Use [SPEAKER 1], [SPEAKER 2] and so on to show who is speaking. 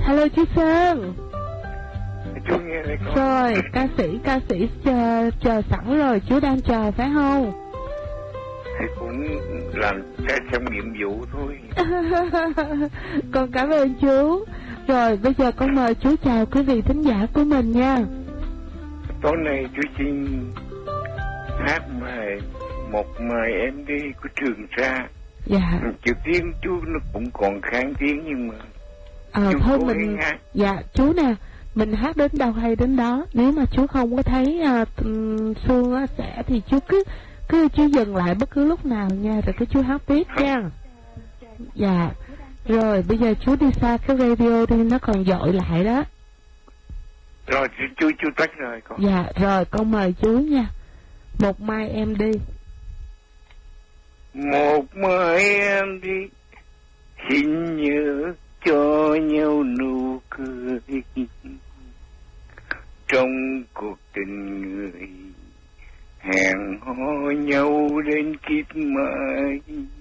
[SPEAKER 1] Hello chú Sơn.
[SPEAKER 2] Chú nghe đây con.
[SPEAKER 1] Rồi, ca sĩ chờ sẵn rồi, chú đang chờ phải không?
[SPEAKER 2] Thầy cũng làm xong nhiệm vụ thôi.
[SPEAKER 1] Con cảm ơn chú. Rồi, bây giờ con mời chú chào quý vị thính giả của mình nha.
[SPEAKER 2] Tối nay chú xin hát một bài em đi của Trường Sa.
[SPEAKER 1] Dạ.
[SPEAKER 2] Chữ tiếng chú nó cũng còn kháng tiếng nhưng mà
[SPEAKER 1] thôi mình hát. Dạ chú nè, mình hát đến đâu hay đến đó. Nếu mà chú không có thấy Xuân sẽ thì chú cứ chú dừng lại bất cứ lúc nào nha, rồi cái chú hát tiếp nha. Dạ. Rồi bây giờ chú đi xa cái radio đi, nó còn dội lại đó.
[SPEAKER 2] Rồi chú tắt rồi con.
[SPEAKER 1] Dạ rồi con mời chú nha. Một mai em đi.
[SPEAKER 2] Một mai em đi, xin nhớ cho nhau nụ cười trong cuộc tình người, hẹn hò nhau đến kiếp mai.